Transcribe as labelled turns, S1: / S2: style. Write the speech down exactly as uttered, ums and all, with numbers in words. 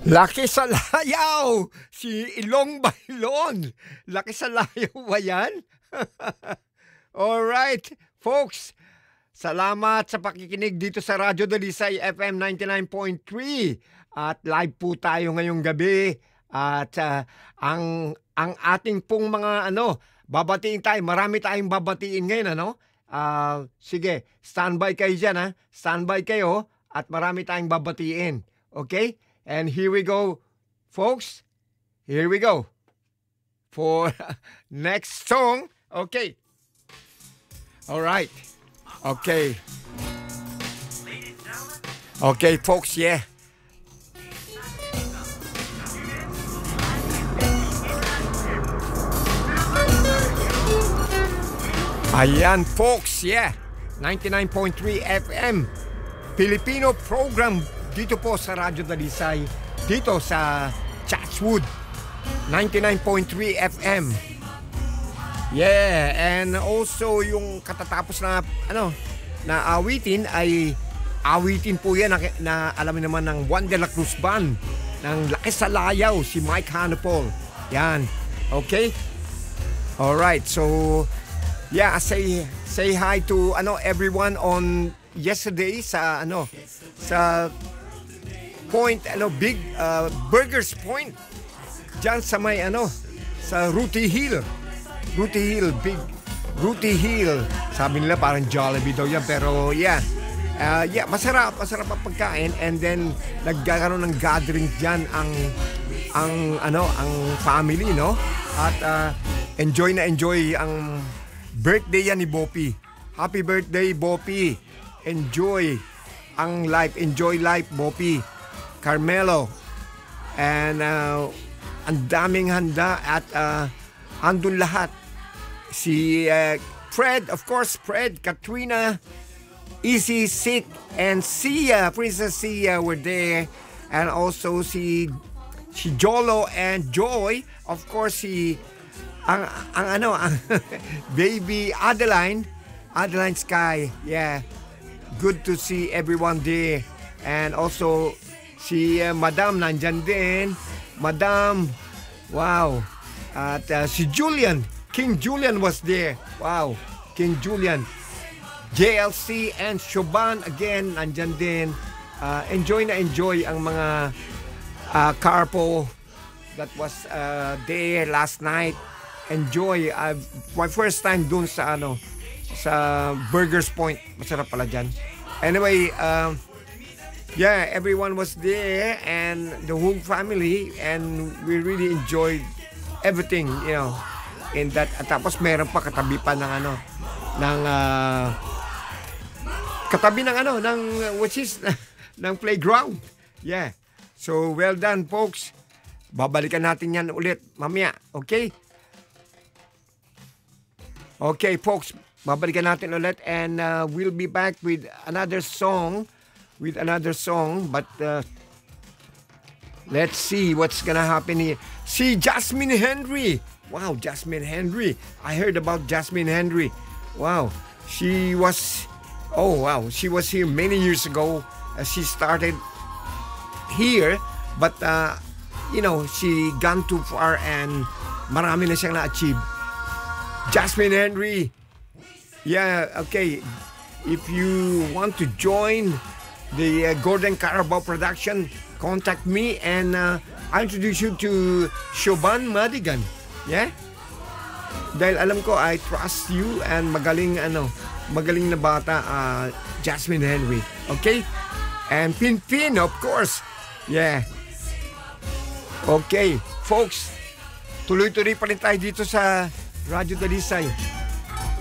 S1: Laki sa layaw! Si Ilong Bailon! Laki sa layaw ba yan? Alright, folks. Salamat sa pakikinig dito sa Radyo Dalisay F M ninety-nine point three. At live po tayo ngayong gabi. At uh, ang ang ating pong mga ano, babatiin tayo. Marami tayong babatiin ngayon, ano? Uh, sige, standby kayo dyan, ha? Standby kayo at marami tayong babatiin. Okay? And here we go, folks. Here we go. For next song. Okay. All right. Okay. Okay, folks, yeah. Ayan, folks, yeah. ninety-nine point three F M. Filipino program dito po sa Radyo Dalisay, dito sa Chatswood, ninety-nine point three F M. Yeah, and also yung katatapos na ano na awitin ay awitin po yan na, na alam naman ng Juan de la Cruz Band ng Laki sa Layaw, si Mike Hanapol. Yan. Okay? Alright, so yeah, say say hi to ano everyone on yesterday sa ano sa Point, ano, big uh, Burgers Point dyan sa may ano sa Ruti Hill. Ruti Hill, big Ruti Hill. Sabi nila parang Jollibee daw yan, pero yeah. Uh, yeah, masarap, masarap ang pagkain, and then nagkakaroon ng gathering dyan ang ang ano, ang family, no? At uh, enjoy na enjoy ang birthday yan ni Bopi. Happy birthday, Bopi. Enjoy ang life, enjoy life, Bopi. Carmelo, and uh, ang daming handa at uh, andun lahat. Si uh, Fred, of course, Fred, Katrina, Easy, Sick, and Sia, Princess Sia were there, and also si si Jolo and Joy, of course, si ang, ang ano, ang baby Adeline, Adeline Sky, yeah, good to see everyone there, and also si uh, Madam nandyan din. Madam, wow. At uh, si Julian, King Julian was there. Wow, King Julian. J L C and Shoban again nandyan din. Uh, enjoy na enjoy ang mga uh, Carpo that was uh, there last night. Enjoy. Uh, my first time dun sa ano sa Burgers Point. Masarap pala dyan. Anyway, um, yeah, everyone was there and the whole family, and we really enjoyed everything, you know, in that. At tapos meron pa katabi pa ng ano, ng uh, katabi ng ano, ng which is ng playground. Yeah. So well done, folks. Babalikan natin yan ulit mamaya, okay? Okay, folks, babalikan natin ulit, and uh, we'll be back with another song. with another song, but uh, let's see what's gonna happen here. See Jasmine Henry. Wow, Jasmine Henry. I heard about Jasmine Henry. Wow, she was, oh wow, she was here many years ago. Uh, she started here, but uh, you know, she gone too far and marami na siyang na-achieve. Jasmine Henry. Yeah, okay. If you want to join the uh, Golden Carabao production, contact me, and uh, I'll introduce you to Shoban Madigan. Yeah? Dahil alam ko, I trust you, and magaling, ano, magaling na bata, uh, Jasmine Henry. Okay? And Pinpin, of course. Yeah. Okay. Folks, tuloy-tuloy pa rin tayo dito sa Radyo Dalisay.